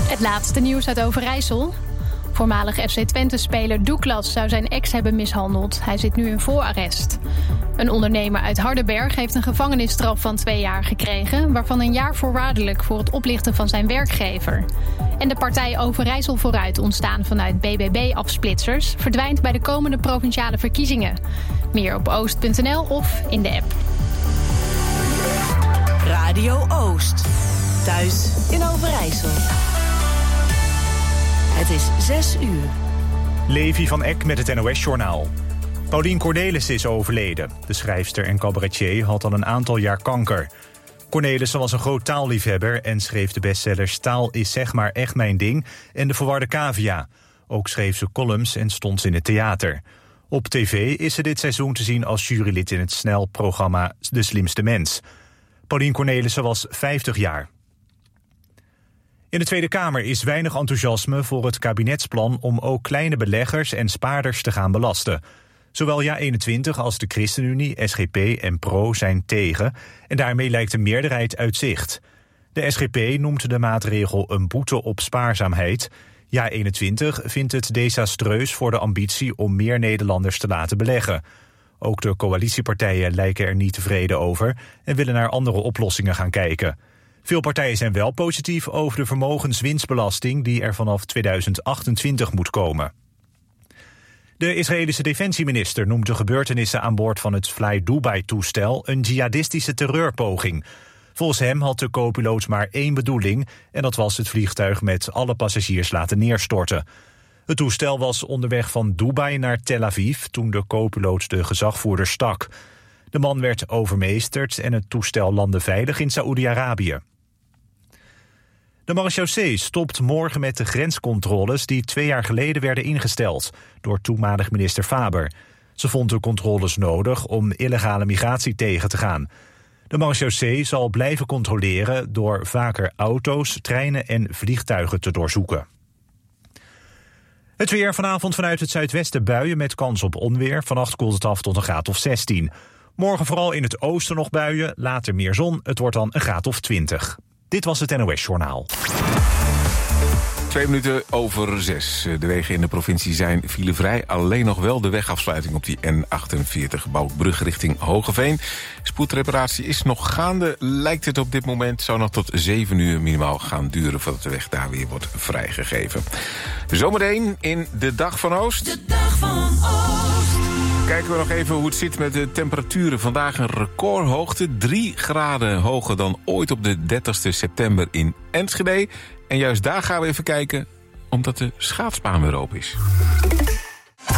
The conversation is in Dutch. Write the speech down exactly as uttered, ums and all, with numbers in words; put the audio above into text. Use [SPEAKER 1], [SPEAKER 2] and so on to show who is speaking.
[SPEAKER 1] Het laatste nieuws uit Overijssel. Voormalig F C Twente-speler Douglas zou zijn ex hebben mishandeld. Hij zit nu in voorarrest. Een ondernemer uit Hardenberg heeft een gevangenisstraf van twee jaar gekregen, waarvan een jaar voorwaardelijk voor het oplichten van zijn werkgever. En de partij Overijssel Vooruit, ontstaan vanuit B B B-afsplitsers, verdwijnt bij de komende provinciale verkiezingen. Meer op oost punt n l of in de app.
[SPEAKER 2] Radio Oost. Thuis in Overijssel. Het is zes uur.
[SPEAKER 3] Levi van Eck met het N O S-journaal. Paulien Cornelissen is overleden. De schrijfster en cabaretier had al een aantal jaar kanker. Cornelissen was een groot taalliefhebber en schreef de bestsellers Taal is zeg maar echt mijn ding en De verwarde cavia. Ook schreef ze columns en stond ze in het theater. Op tv is ze dit seizoen te zien als jurylid in het snelprogramma De Slimste Mens. Paulien Cornelissen was vijftig jaar. In de Tweede Kamer is weinig enthousiasme voor het kabinetsplan om ook kleine beleggers en spaarders te gaan belasten. Zowel Ja eenentwintig als de ChristenUnie, S G P en Pro zijn tegen en daarmee lijkt de meerderheid uit zicht. De S G P noemt de maatregel een boete op spaarzaamheid. Ja eenentwintig vindt het desastreus voor de ambitie om meer Nederlanders te laten beleggen. Ook de coalitiepartijen lijken er niet tevreden over en willen naar andere oplossingen gaan kijken. Veel partijen zijn wel positief over de vermogenswinstbelasting die er vanaf tweeduizend achtentwintig moet komen. De Israëlische defensieminister noemt de gebeurtenissen aan boord van het Fly Dubai-toestel een jihadistische terreurpoging. Volgens hem had de co-piloot maar één bedoeling en dat was het vliegtuig met alle passagiers laten neerstorten. Het toestel was onderweg van Dubai naar Tel Aviv toen de co-piloot de gezagvoerder stak. De man werd overmeesterd en het toestel landde veilig in Saoedi-Arabië. De marechaussee stopt morgen met de grenscontroles die twee jaar geleden werden ingesteld door toenmalig minister Faber. Ze vond de controles nodig om illegale migratie tegen te gaan. De marechaussee zal blijven controleren door vaker auto's, treinen en vliegtuigen te doorzoeken. Het weer: vanavond vanuit het zuidwesten buien met kans op onweer. Vannacht koelt het af tot een graad of zestien. Morgen vooral in het oosten nog buien, later meer zon. Het wordt dan een graad of twintig. Dit was het N O S-journaal.
[SPEAKER 4] Twee minuten over zes. De wegen in de provincie zijn filevrij. Alleen nog wel de wegafsluiting op die N achtenveertig Boukbrug richting Hogeveen. Spoedreparatie is nog gaande, lijkt het op dit moment. Zou nog tot zeven uur minimaal gaan duren voordat de weg daar weer wordt vrijgegeven. Zometeen in de Dag van Oost.
[SPEAKER 2] De Dag van Oost.
[SPEAKER 4] Kijken we nog even hoe het zit met de temperaturen. Vandaag een recordhoogte, drie graden hoger dan ooit op de dertigste september in Enschede. En juist daar gaan we even kijken, omdat de schaatsbaan weer open is.